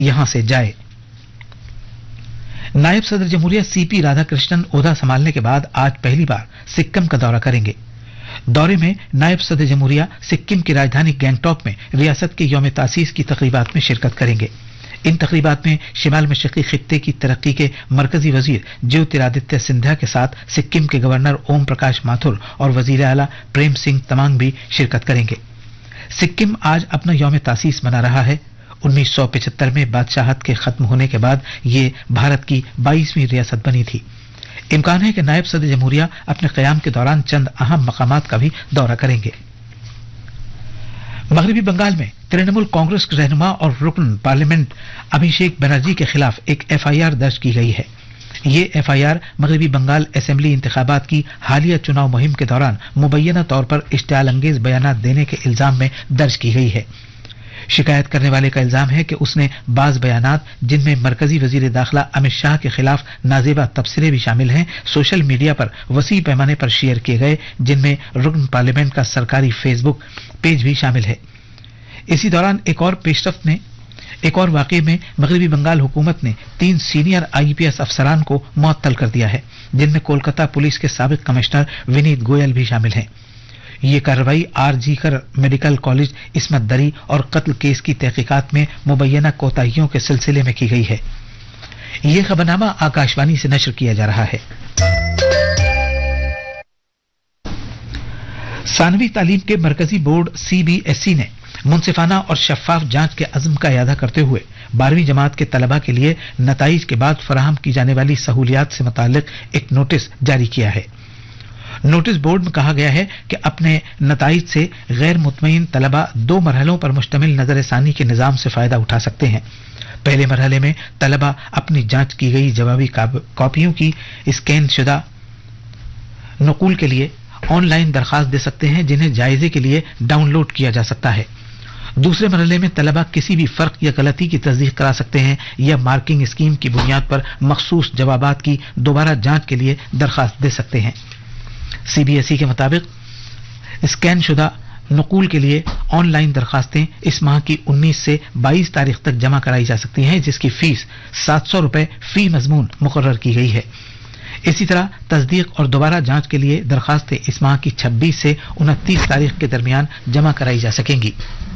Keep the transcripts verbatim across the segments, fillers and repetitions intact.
यहां से जाए। नायब सदर जमहूरिया सीपी राधाकृष्णन ओहदा संभालने के बाद आज पहली बार सिक्किम का दौरा करेंगे। दौरे में नायब सदर जमहूरिया सिक्किम की राजधानी गैंगटॉक में रियासत के यौम तासीस की तकरीबात में शिरकत करेंगे। इन तकरीबात में शिमाल मशरकी खित्ते की तरक्की के मरकजी वजीर ज्योतिरादित्य सिंधिया के साथ सिक्किम के गवर्नर ओम प्रकाश माथुर और वजीर आला प्रेम सिंह तमांग भी शिरकत करेंगे। सिक्किम आज अपना यौम तासीस मना रहा है। उन्नीस सौ पिछहत्तर में बादशाहत के खत्म होने के बाद ये भारत की बाईसवीं रियासत बनी थी। इम्कान है कि नायब सदर जमहूरिया अपने क़याम के दौरान चंद अहम मकामात का भी दौरा करेंगे। मगरबी बंगाल में तृणमूल कांग्रेस के रहनुमा और रुकन पार्लियामेंट अभिषेक बनर्जी के खिलाफ एक एफ आई आर दर्ज की गई है। ये एफ आई आर मगरबी बंगाल असेंबली इंतखाबात की हालिया चुनाव मुहिम के दौरान मुबैना तौर पर इश्तियाल अंगेज बयानात देने के इल्जाम में दर्ज की गई है। शिकायत करने वाले का इल्जाम है कि उसने बाज बयानात जिनमें मरकजी वजीर दाखिला अमित शाह के खिलाफ नाजेबा तबसरे भी शामिल हैं, सोशल मीडिया पर वसी पैमाने पर शेयर किए गए, जिनमें रुकन पार्लियामेंट का सरकारी फेसबुक पेज भी शामिल है। इसी दौरान एक और पेशरफ्त में एक और वाकये में मगरबी बंगाल हुकूमत ने तीन सीनियर आई पी एस अफसरान को मुअत्तल कर दिया है, जिनमें कोलकाता पुलिस के साबिक कमिश्नर विनीत गोयल भी शामिल हैं। ये कार्रवाई आर जी कर मेडिकल कॉलेज इस्मत दरी और कत्ल केस की तहकीकात में मुबैना कोताहियों के सिलसिले में की गई है। ये खबरनामा आकाशवाणी से नशर किया जा रहा है। सानवी तालीम के मरकजी board C B S E ने मुनसिफाना और शफाफ जांच के अज़्म का इयादा करते हुए बारहवीं जमात के तलबा के लिए नताइज के बाद फराहम की जाने वाली सहूलियात से मुताल्लिक एक नोटिस जारी किया है। नोटिस बोर्ड में कहा गया है कि अपने नताइज से गैर मुतमईन तलबा दो मरहलों पर मुश्तमिल नजर सानी के निजाम से फायदा उठा सकते हैं। पहले मरहले में तलबा अपनी जांच की गई जवाबी कॉपियों की स्कैन शुदा नकूल के लिए ऑनलाइन दरखास्त दे सकते हैं, जिन्हें जायजे के लिए डाउनलोड किया जा सकता है। दूसरे मरहले में तलबा किसी भी फर्क या गलती की तस्दीक करा सकते हैं या मार्किंग स्कीम की बुनियाद पर मखसूस जवाबात की दोबारा जांच के लिए दरखास्त दे सकते हैं। सी बी एस ई के मुताबिक स्कैन शुदा नकूल के लिए ऑनलाइन दरखास्तें इस माह की उन्नीस से बाईस तारीख तक जमा कराई जा सकती हैं, जिसकी फीस सात सौ रुपए फी मजमून मुकर्रर की गई है। इसी तरह तस्दीक और दोबारा जांच के लिए दरखास्तें इस माह की छब्बीस से उनतीस तारीख के दरमियान जमा कराई जा सकेंगी।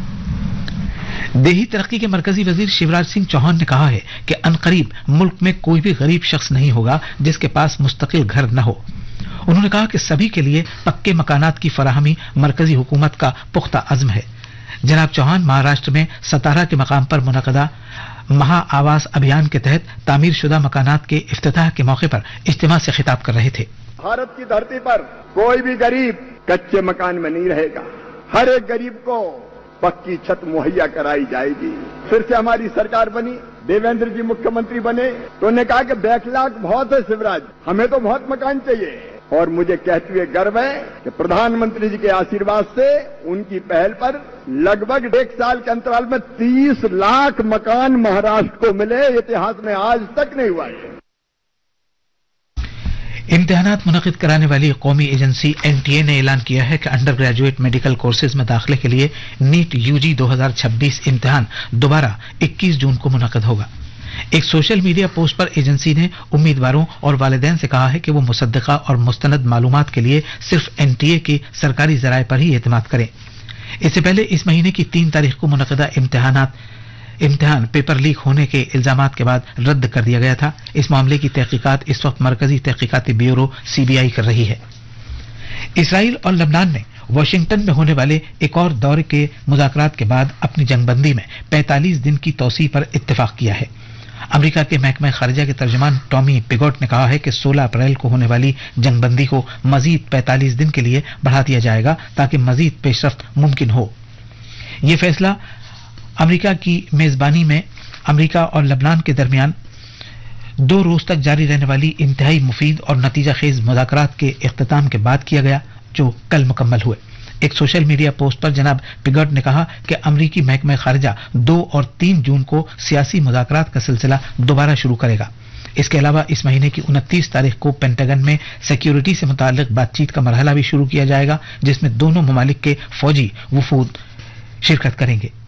देही तरक्की के मरकजी वजीर शिवराज सिंह चौहान ने कहा है कि अनकरीब मुल्क में कोई भी गरीब शख्स नहीं होगा जिसके पास मुस्तकिल घर न हो। उन्होंने कहा कि सभी के लिए पक्के मकानात की फराहमी मरकजी हुकूमत का पुख्ता अज़्म है। जनाब चौहान महाराष्ट्र में सतारा के मकाम पर मुनक़दा महा आवास अभियान के तहत तामीर शुदा मकानात के इफ्तिताह के मौके पर इज्तिमा से खिताब कर रहे थे। भारत की धरती पर कोई भी गरीब कच्चे मकान में नहीं रहेगा। हर एक गरीब को पक्की छत मुहैया कराई जाएगी। फिर से हमारी सरकार बनी, देवेंद्र जी मुख्यमंत्री बने तो उन्होंने कहा कि बैकलॉग बहुत है शिवराज, हमें तो बहुत मकान चाहिए। और मुझे कहते हुए गर्व है कि प्रधानमंत्री जी के आशीर्वाद से उनकी पहल पर लगभग एक साल के अंतराल में तीस लाख मकान महाराष्ट्र को मिले। इतिहास में आज तक नहीं हुआ है। इम्तिहानात मुनक़िद कराने वाली कौमी एजेंसी एन टी ए ने ऐलान किया है कि अंडर ग्रेजुएट मेडिकल कोर्सेज में दाखिले के लिए नीट यू जी दो हज़ार छब्बीस इम्तिहान दोबारा इक्कीस जून को मुनक़िद होगा। एक सोशल मीडिया पोस्ट पर एजेंसी ने उम्मीदवारों और वालिदैन से कहा है कि वो मुसद्दक़ा और मुस्तनद मालूमात के लिए सिर्फ एन टी ए के सरकारी ज़राए पर ही एतमाद करें। इससे पहले इस महीने की तीन तारीख को मुनक़दा इम्तिहानात इम्तिहान पेपर लीक होने के इल्जामात के बाद रद्द कर दिया गया था। इस मामले की तहकीकात इस वक्त मरकजी तहकीकाती ब्यूरो सी बी आई कर रही है। इसराइल और लबनान ने वाशिंगटन में होने वाले एक और दौरे के मुज़ाकरात के बाद अपनी जंगबंदी में पैंतालीस दिन की तौसी पर इत्तेफाक किया है। अमेरिका के महकमा खारिजा के तर्जुमान टॉमी पिगोट ने कहा है कि सोलह अप्रैल को होने वाली जंगबंदी को मजीद पैंतालीस दिन के लिए बढ़ा दिया जाएगा ताकि मजीद पेशरफ्त मुमकिन हो। यह फैसला अमेरिका की मेजबानी में अमेरिका और लबनान के दरमियान दो रोज तक जारी रहने वाली इंतहाई मुफीद और नतीजा खेज मुज़ाकरात के इख्तिताम के बाद किया गया, जो कल मुकम्मल हुए। एक सोशल मीडिया पोस्ट पर जनाब पिगट ने कहा कि अमरीकी महकमा खारिजा दो और तीन जून को सियासी मुज़ाकरात का सिलसिला दोबारा शुरू करेगा। इसके अलावा इस महीने की उनतीस तारीख को पेंटागन में सिक्योरिटी से मुताल्लिक बातचीत का मरहला भी शुरू किया जाएगा, जिसमें दोनों ममालिक के फौजी वफूद शिरकत करेंगे।